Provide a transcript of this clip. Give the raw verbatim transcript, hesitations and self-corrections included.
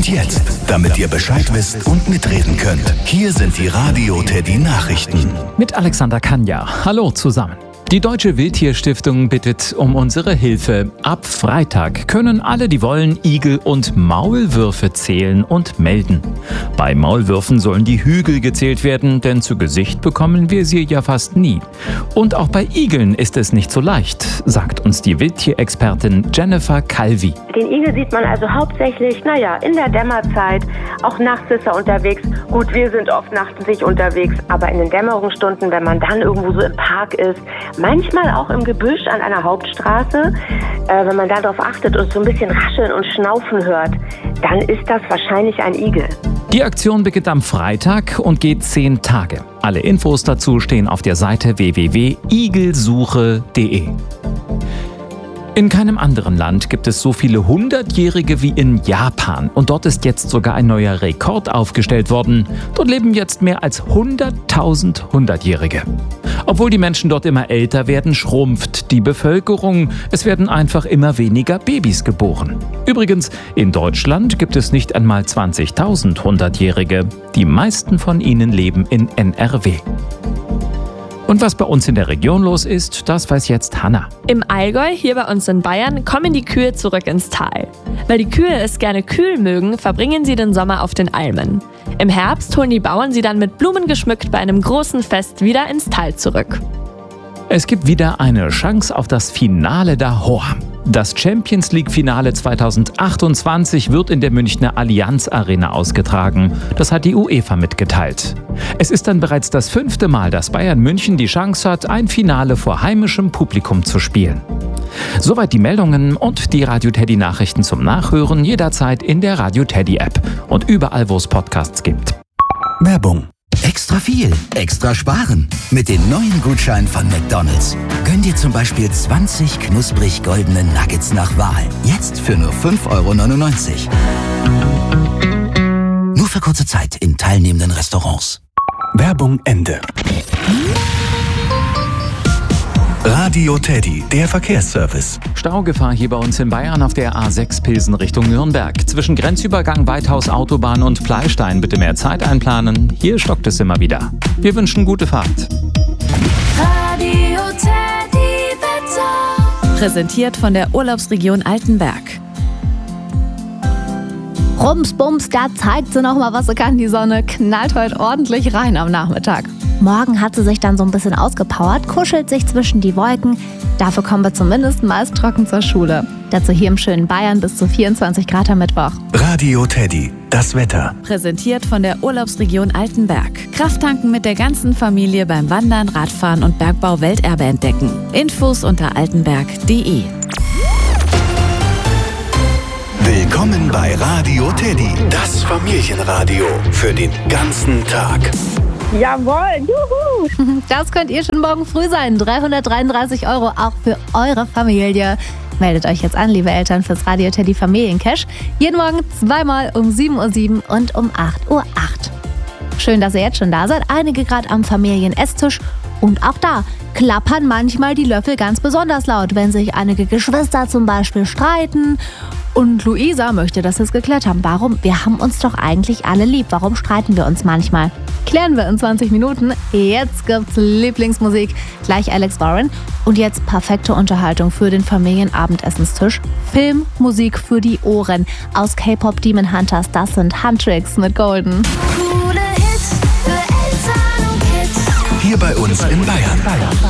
Und jetzt, damit ihr Bescheid wisst und mitreden könnt, hier sind die Radio Teddy Nachrichten. Mit Alexander Kanja. Hallo zusammen. Die Deutsche Wildtierstiftung bittet um unsere Hilfe. Ab Freitag können alle, die wollen, Igel und Maulwürfe zählen und melden. Bei Maulwürfen sollen die Hügel gezählt werden, denn zu Gesicht bekommen wir sie ja fast nie. Und auch bei Igeln ist es nicht so leicht, sagt uns die Wildtierexpertin Jennifer Calvi. Den Igel sieht man also hauptsächlich, naja, in der Dämmerzeit. Auch nachts ist er unterwegs. Gut, wir sind oft nachts nicht unterwegs, aber in den Dämmerungsstunden, wenn man dann irgendwo so im Park ist, manchmal auch im Gebüsch an einer Hauptstraße, äh, wenn man darauf achtet und so ein bisschen rascheln und schnaufen hört, dann ist das wahrscheinlich ein Igel. Die Aktion beginnt am Freitag und geht zehn Tage. Alle Infos dazu stehen auf der Seite w w w punkt igelsuche punkt d e. In keinem anderen Land gibt es so viele Hundertjährige wie in Japan. Und dort ist jetzt sogar ein neuer Rekord aufgestellt worden. Dort leben jetzt mehr als hunderttausend Hundertjährige. Obwohl die Menschen dort immer älter werden, schrumpft die Bevölkerung. Es werden einfach immer weniger Babys geboren. Übrigens, in Deutschland gibt es nicht einmal zwanzigtausend Hundertjährige. Die meisten von ihnen leben in N R W. Und was bei uns in der Region los ist, das weiß jetzt Hanna. Im Allgäu, hier bei uns in Bayern, kommen die Kühe zurück ins Tal. Weil die Kühe es gerne kühl mögen, verbringen sie den Sommer auf den Almen. Im Herbst holen die Bauern sie dann mit Blumen geschmückt bei einem großen Fest wieder ins Tal zurück. Es gibt wieder eine Chance auf das Finale d'Ahor. Das Champions League-Finale zweitausendachtundzwanzig wird in der Münchner Allianz Arena ausgetragen. Das hat die UEFA mitgeteilt. Es ist dann bereits das fünfte Mal, dass Bayern München die Chance hat, ein Finale vor heimischem Publikum zu spielen. Soweit die Meldungen und die Radio Teddy Nachrichten zum Nachhören jederzeit in der Radio Teddy App und überall, wo es Podcasts gibt. Werbung. Extra viel, extra sparen. Mit den neuen Gutscheinen von McDonald's. Gönn dir zum Beispiel zwanzig knusprig goldene Nuggets nach Wahl. Jetzt für nur fünf Euro neunundneunzig. Nur für kurze Zeit in teilnehmenden Restaurants. Werbung Ende. Radio Teddy, der Verkehrsservice. Staugefahr hier bei uns in Bayern auf der A sechs Pilsen Richtung Nürnberg. Zwischen Grenzübergang Weithaus Autobahn und Pleistein bitte mehr Zeit einplanen. Hier stockt es immer wieder. Wir wünschen gute Fahrt. Radio Teddy Wetter. Präsentiert von der Urlaubsregion Altenberg. Rums, bums, da zeigt sie noch mal, was sie kann. Die Sonne knallt heute ordentlich rein am Nachmittag. Morgen hat sie sich dann so ein bisschen ausgepowert, kuschelt sich zwischen die Wolken. Dafür kommen wir zumindest meist trocken zur Schule. Dazu hier im schönen Bayern bis zu vierundzwanzig Grad am Mittwoch. Radio Teddy, das Wetter. Präsentiert von der Urlaubsregion Altenberg. Krafttanken mit der ganzen Familie beim Wandern, Radfahren und Bergbau Welterbe entdecken. Infos unter altenberg punkt d e. Willkommen bei Radio Teddy, das Familienradio für den ganzen Tag. Jawohl, juhu! Das könnt ihr schon morgen früh sein. dreihundertdreiunddreißig Euro auch für eure Familie. Meldet euch jetzt an, liebe Eltern, fürs Radio Teddy Familiencash. Jeden Morgen zweimal um sieben Uhr sieben und um acht Uhr acht. Schön, dass ihr jetzt schon da seid. Einige gerade am Familienesstisch. Und auch da klappern manchmal die Löffel ganz besonders laut, wenn sich einige Geschwister zum Beispiel streiten. Und Luisa möchte, dass wir es geklärt haben. Warum? Wir haben uns doch eigentlich alle lieb. Warum streiten wir uns manchmal? Klären wir in zwanzig Minuten. Jetzt gibt's Lieblingsmusik. Gleich Alex Warren. Und jetzt perfekte Unterhaltung für den Familienabendessenstisch. Filmmusik für die Ohren. Aus K-Pop Demon Hunters. Das sind Huntrix mit Golden. Coole Hits für Eltern und Kids. Hier bei uns in Bayern.